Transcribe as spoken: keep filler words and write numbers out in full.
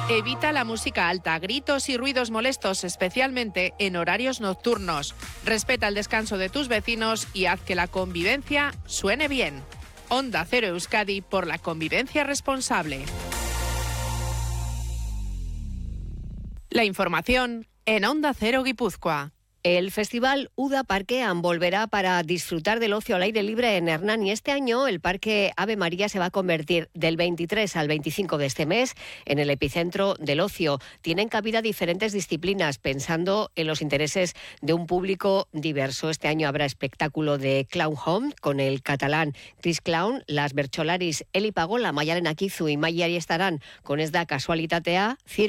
Evita la música alta, gritos y ruidos molestos, especialmente en horarios nocturnos. Respeta el descanso de tus vecinos y haz que la convivencia suene bien. Onda Cero Euskadi, por la convivencia responsable. La información en Onda Cero Guipúzcoa. El Festival Uda Parkean volverá para disfrutar del ocio al aire libre en Hernán, y este año el Parque Ave María se va a convertir del veintitrés al veinticinco de este mes en el epicentro del ocio. Tienen cabida diferentes disciplinas pensando en los intereses de un público diverso. Este año habrá espectáculo de Clown Home con el catalán Chris Clown, las bertsolaris Eli Pagola, Maialen Akizu y Maiari estarán con Ez da Kasualitatea,